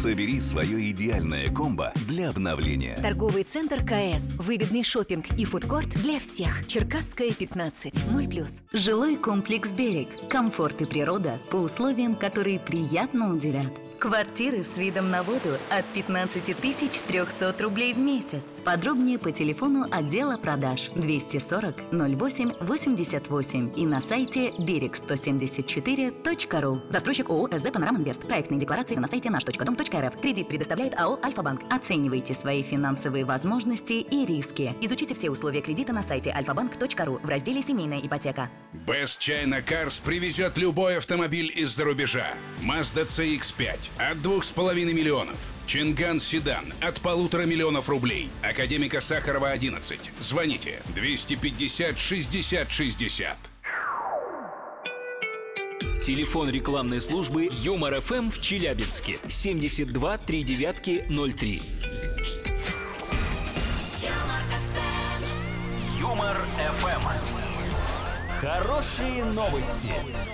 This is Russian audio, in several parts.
Собери свое идеальное комбо для обновления. Торговый центр КС. Выгодный шопинг и фудкорт для всех. Черкасская, 15. 0+. Жилой комплекс «Берег». Комфорт и природа по условиям, которые приятно удивят. Квартиры с видом на воду от 15 300 рублей в месяц. Подробнее по телефону отдела продаж 240 08 88 и на сайте берег174.ру. Застройщик ООО «СЗ Панорама Инвест». Проектные декларации на сайте наш.дом.рф. Кредит предоставляет АО «Альфа-банк». Оценивайте свои финансовые возможности и риски. Изучите все условия кредита на сайте alfabank.ru в разделе «Семейная ипотека». Best China Cars привезет любой автомобиль из-за рубежа. Mazda CX-5 от 2,5 миллионов. Чинган Седан от 1,5 миллионов рублей. Академика Сахарова, 11. Звоните 250 60 60. Телефон рекламной службы Юмор ФМ в Челябинске 72 39 03. Юмор ФМ. Хорошие новости.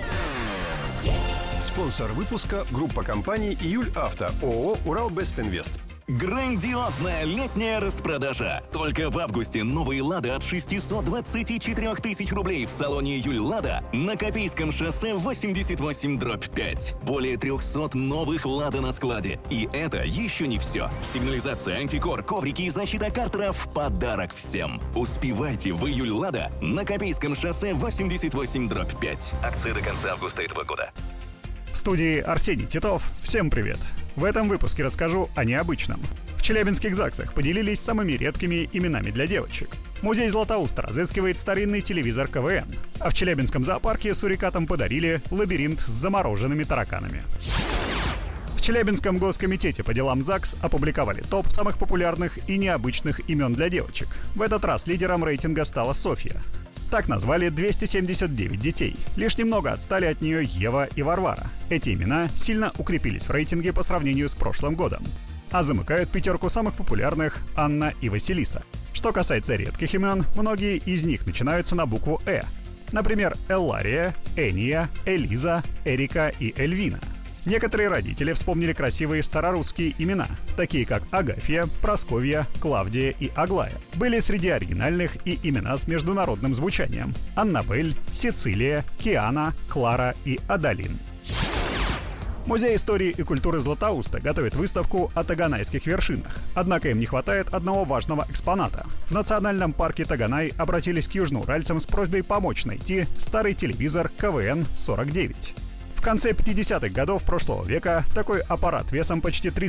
Спонсор выпуска – группа компаний «Июль Авто», ООО «Уралбестинвест». Грандиозная летняя распродажа. Только в августе новые «Лады» от 624 тысяч рублей в салоне «Июль Лада» на Копейском шоссе 88/5. Более 300 новых «Лада» на складе. И это еще не все. Сигнализация, антикор, коврики и защита картера в подарок всем. Успевайте в «Июль Лада» на Копейском шоссе 88/5. Акция до конца августа этого года. В студии Арсений Титов. Всем привет! В этом выпуске расскажу о необычном. В челябинских ЗАГСах поделились самыми редкими именами для девочек. Музей Златоуста разыскивает старинный телевизор КВН. А в Челябинском зоопарке сурикатам подарили лабиринт с замороженными тараканами. В Челябинском госкомитете по делам ЗАГС опубликовали топ самых популярных и необычных имен для девочек. В этот раз лидером рейтинга стала Софья. Так назвали 279 детей. Лишь немного отстали от нее Ева и Варвара. Эти имена сильно укрепились в рейтинге по сравнению с прошлым годом. А замыкают пятерку самых популярных Анна и Василиса. Что касается редких имен, многие из них начинаются на букву «Э». Например, Эллария, Эния, Элиза, Эрика и Эльвина. Некоторые родители вспомнили красивые старорусские имена, такие как Агафья, Просковья, Клавдия и Аглая. Были среди оригинальных и имена с международным звучанием: Аннабель, Сицилия, Киана, Клара и Адалин. Музей истории и культуры Златоуста готовит выставку о таганайских вершинах. Однако им не хватает одного важного экспоната. В национальном парке Таганай обратились к южноуральцам с просьбой помочь найти старый телевизор КВН-49. В конце 50-х годов прошлого века такой аппарат весом почти